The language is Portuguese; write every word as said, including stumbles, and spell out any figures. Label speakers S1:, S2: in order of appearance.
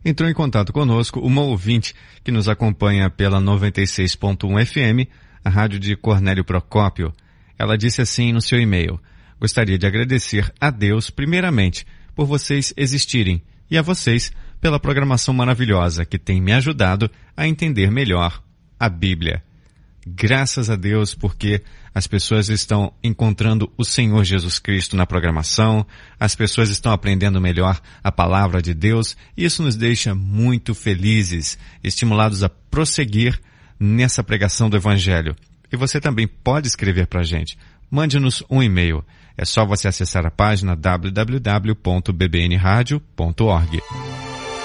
S1: entrou em contato conosco uma ouvinte que nos acompanha pela noventa e seis ponto um F M, a rádio de Cornélio Procópio. Ela disse assim no seu e-mail: gostaria de agradecer a Deus primeiramente por vocês existirem e a vocês pela programação maravilhosa que tem me ajudado a entender melhor a Bíblia. Graças a Deus, porque as pessoas estão encontrando o Senhor Jesus Cristo na programação, as pessoas estão aprendendo melhor a palavra de Deus, e isso nos deixa muito felizes, estimulados a prosseguir nessa pregação do Evangelho. E você também pode escrever para a gente. Mande-nos um e-mail. É só você acessar a página w w w ponto b b n radio ponto org.